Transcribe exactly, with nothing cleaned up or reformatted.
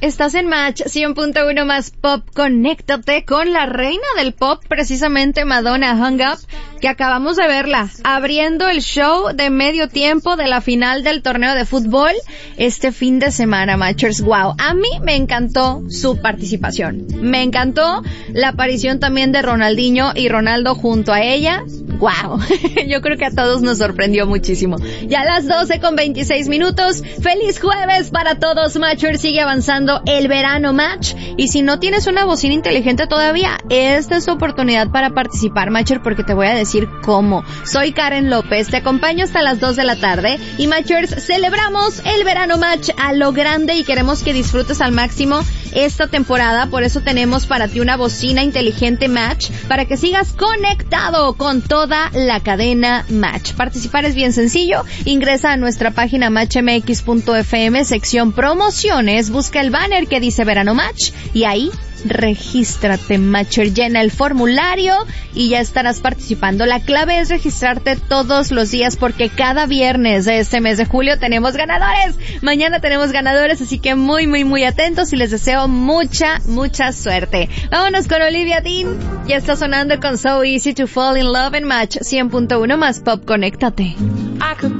Estás en Match cien punto uno más Pop. Conéctate con la reina del pop, precisamente Madonna, Hung Up, que acabamos de verla abriendo el show de medio tiempo de la final del torneo de fútbol este fin de semana, Matchers. Wow, a mí me encantó su participación. Me encantó la aparición también de Ronaldinho y Ronaldo junto a ella. Wow, yo creo que a todos nos sorprendió muchísimo. Ya a las doce con veintiséis minutos. ¡Feliz jueves para todos, Matchers! Sigue avanzando el verano Match. Y si no tienes una bocina inteligente todavía, esta es tu oportunidad para participar, Matcher, porque te voy a decir cómo. Soy Karen López, te acompaño hasta las dos de la tarde. Y Matchers, celebramos el verano Match a lo grande y queremos que disfrutes al máximo esta temporada. Por eso tenemos para ti una bocina inteligente Match, para que sigas conectado con toda la cadena Match. Participar es bien sencillo. Ingresa a nuestra página match m x punto f m, sección promociones, busca el banner que dice Verano Match y ahí regístrate, Matcher. Llena el formulario y ya estarás participando. La clave es registrarte todos los días, porque cada viernes de este mes de julio tenemos ganadores. Mañana tenemos ganadores, así que muy, muy, muy atentos y les deseo mucha, mucha suerte. Vámonos con Olivia Dean. Ya está sonando con So Easy to Fall in Love en Match cien punto uno más Pop. Conéctate.